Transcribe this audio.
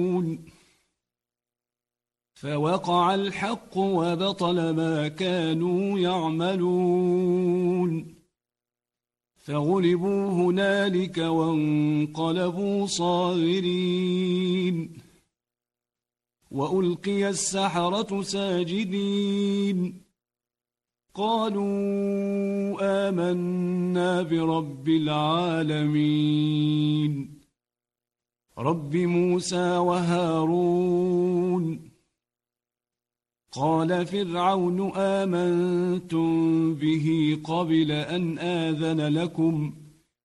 فوقع الحق وبطل ما كانوا يعملون فغلبوا هنالك وانقلبوا صاغرين وألقي السحرة ساجدين قالوا آمنا برب العالمين رب موسى وهارون قال فرعون آمنتم به قبل أن آذن لكم